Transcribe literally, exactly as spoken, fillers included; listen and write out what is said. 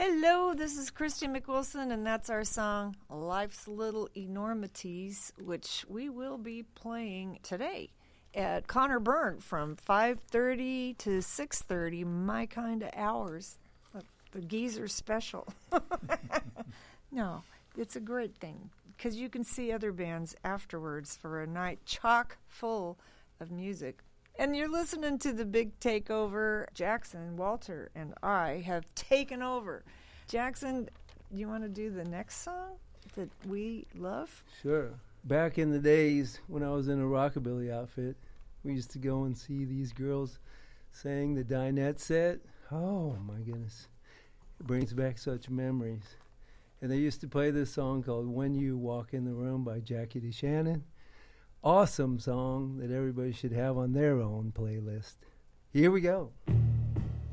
Hello, this is Christy McWilson, and that's our song, Life's Little Enormities, which we will be playing today at Connor Burn from five thirty to six thirty, my kind of hours. The Geezer special. No, it's a great thing, because you can see other bands afterwards for a night chock full of music. And you're listening to The Big Takeover. Jackson, Walter, and I have taken over. Jackson, you want to do the next song that we love? Sure. Back in the days when I was in a rockabilly outfit, we used to go and see these girls sing the dinette set. Oh, my goodness. It brings back such memories. And they used to play this song called When You Walk in the Room by Jackie DeShannon. Awesome song that everybody should have on their own playlist. Here we go.